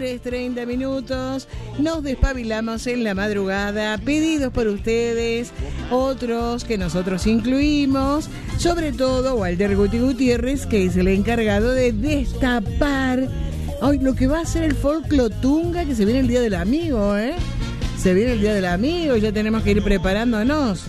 3:30. Nos despabilamos en la madrugada, pedidos por ustedes, otros que nosotros incluimos, sobre todo Walter Guti Gutiérrez, que es el encargado de destapar hoy lo que va a ser el Folclotunga, que se viene el Día del Amigo, Se viene el Día del Amigo y ya tenemos que ir preparándonos.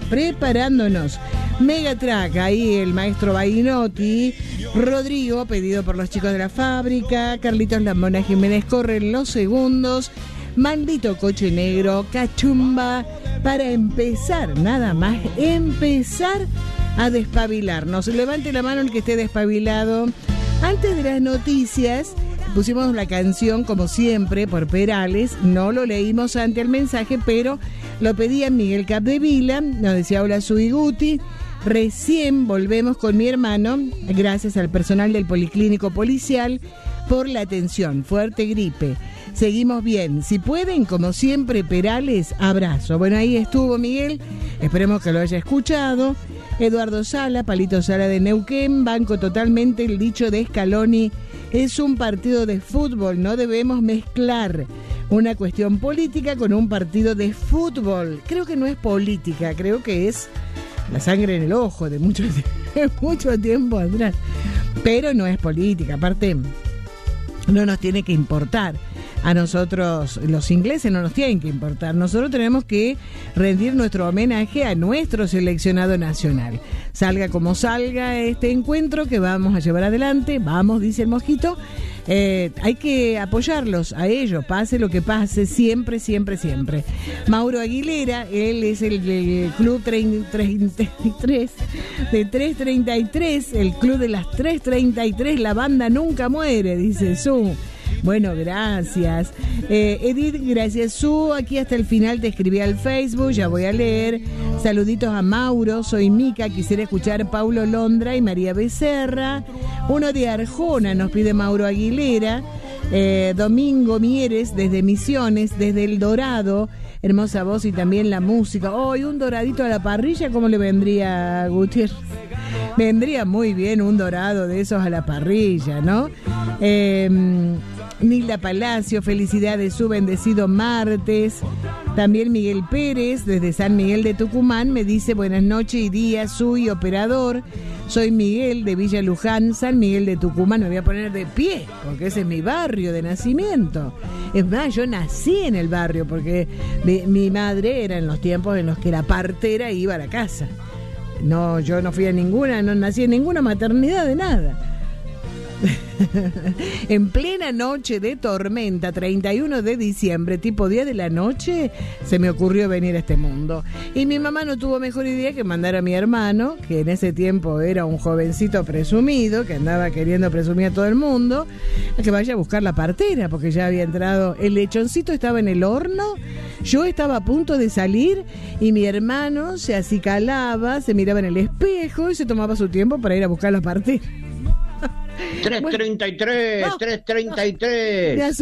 Megatrack, ahí el maestro Bainotti, Rodrigo, pedido por los chicos de la fábrica, Carlitos Lambona Jiménez, corren los segundos, Maldito Coche Negro, Cachumba, para empezar, nada más, empezar a despabilarnos. Levante la mano el que esté despabilado. Antes de las noticias, pusimos la canción, como siempre, por Perales. No lo leímos ante el mensaje, pero lo pedía Miguel Capdevila. Nos decía: hola, Suy Guti. Recién volvemos con mi hermano, gracias al personal del Policlínico Policial por la atención. Fuerte gripe. Seguimos bien. Si pueden, como siempre, Perales, abrazo. Bueno, ahí estuvo Miguel. Esperemos que lo haya escuchado. Eduardo Sala, Palito Sala de Neuquén. Banco totalmente el dicho de Scaloni. Es un partido de fútbol. No debemos mezclar una cuestión política con un partido de fútbol. Creo que no es política. Creo que es la sangre en el ojo de mucho tiempo atrás. Pero no es política. Aparte, no nos tiene que importar. A nosotros, los ingleses, no nos tienen que importar. Nosotros tenemos que rendir nuestro homenaje a nuestro seleccionado nacional. Salga como salga este encuentro que vamos a llevar adelante, vamos, dice el Mojito, hay que apoyarlos a ellos, pase lo que pase, siempre. Mauro Aguilera, él es el Club 33, de 333, el Club de las 333, la banda nunca muere, dice Su. Bueno, gracias. Edith, gracias, Su. Aquí hasta el final te escribí al Facebook, ya voy a leer. Saluditos a Mauro, soy Mica, quisiera escuchar Paulo Londra y María Becerra. Uno de Arjona nos pide Mauro Aguilera. Domingo Mieres, desde Misiones, desde El Dorado. Hermosa voz y también la música. Hoy un doradito a la parrilla, ¿cómo le vendría a Gutiérrez? Vendría muy bien un dorado de esos a la parrilla, ¿no? Nilda Palacio, felicidades, su bendecido martes. También Miguel Pérez, desde San Miguel de Tucumán, me dice: buenas noches y días, soy operador. Soy Miguel de Villa Luján, San Miguel de Tucumán. Me voy a poner de pie, porque ese es mi barrio de nacimiento. Es más, yo nací en el barrio, porque mi madre era en los tiempos en los que la partera iba a la casa. No, yo no fui a ninguna, no nací en ninguna maternidad de nada. En plena noche de tormenta, 31 de diciembre, tipo 10 de la noche, se me ocurrió venir a este mundo. Y mi mamá no tuvo mejor idea que mandar a mi hermano, que en ese tiempo era un jovencito presumido, que andaba queriendo presumir a todo el mundo, a que vaya a buscar la partera, porque ya había entrado, el lechoncito estaba en el horno, yo estaba a punto de salir y mi hermano se acicalaba, se miraba en el espejo y se tomaba su tiempo para ir a buscar la partera. 333, no. 333,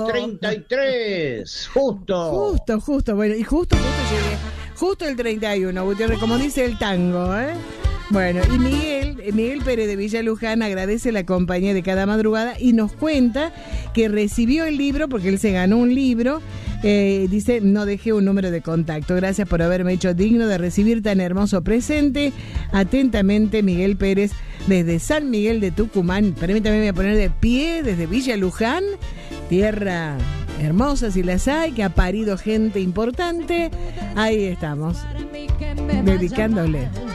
333, justo. Bueno, y justo llegué, justo el 31, Gutiérrez, como dice el tango, Bueno, y Miguel Pérez de Villa Luján agradece la compañía de cada madrugada y nos cuenta que recibió el libro, porque él se ganó un libro. Dice: no dejé un número de contacto, gracias por haberme hecho digno de recibir tan hermoso presente. Atentamente, Miguel Pérez, desde San Miguel de Tucumán. Permítame, me voy a poner de pie desde Villa Luján, tierra hermosa si las hay, que ha parido gente importante. Ahí estamos, dedicándole